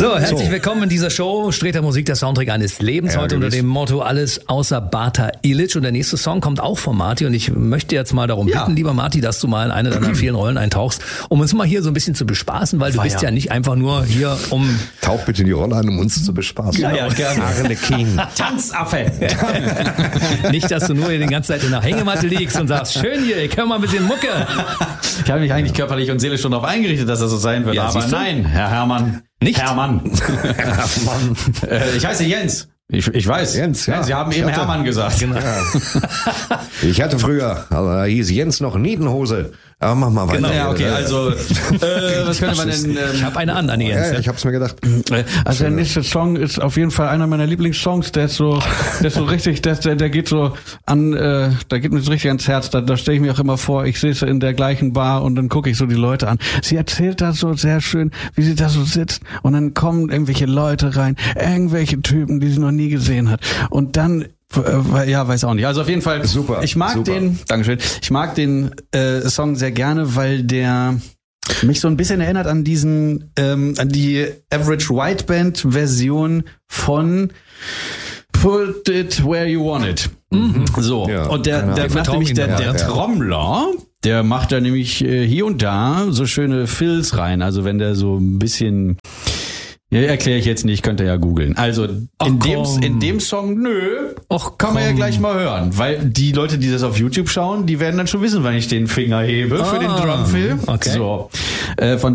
So, herzlich willkommen in dieser Show. Streter Musik, der Soundtrack eines Lebens. Heute unter dem Motto Alles außer Bata Ilic. Und der nächste Song kommt auch von Marty. Und ich möchte jetzt mal darum bitten, lieber Marty, dass du mal in eine deiner vielen Rollen eintauchst, um uns mal hier so ein bisschen zu bespaßen, weil du bist ja nicht einfach nur hier Tauch bitte in die Rolle ein, um uns zu bespaßen. Ja, gerne. Arlekin. Tanzaffe. Nicht, dass du nur hier die ganze Zeit in der Hängematte liegst und sagst, schön hier, ich hör mal ein bisschen Mucke. Ich habe mich eigentlich körperlich und seelisch schon darauf eingerichtet, dass das so sein wird. Ja, aber nein, Herr Herrmann. Nicht? Hermann. Mann. Ich heiße Jens. Ich weiß. Jens, ja. Sie haben eben Hermann gesagt. Genau. Ich hatte früher, also da hieß Jens noch Niedenhose. Aber mach mal weiter. Genau, Ja, okay, also was könnte man denn... Ich habe eine an, Jens. Ja, ich hab's mir gedacht. Also der nächste Song ist auf jeden Fall einer meiner Lieblingssongs. Der ist so richtig, der geht so an, da geht mir so richtig ans Herz. Da stelle ich mir auch immer vor, ich sitze in der gleichen Bar und dann gucke ich so die Leute an. Sie erzählt da so sehr schön, wie sie da so sitzt und dann kommen irgendwelche Leute rein, irgendwelche Typen, die sie noch nie gesehen hat. Und dann ja, weiß auch nicht. Also auf jeden Fall Super. Ich mag den, Dankeschön. Ich mag den Song sehr gerne, weil der mich so ein bisschen erinnert an an die Average White Band Version von Put It Where You Want It. Mhm. So. Ja, und der macht nämlich der Trommler, der macht da nämlich hier und da so schöne Fills rein. Also wenn der so ein bisschen, ja, erkläre ich jetzt nicht, könnt ihr ja googeln. Also in dem Song, kann man ja gleich mal hören. Weil die Leute, die das auf YouTube schauen, die werden dann schon wissen, wann ich den Finger hebe für den Drumfill. Okay. So. Von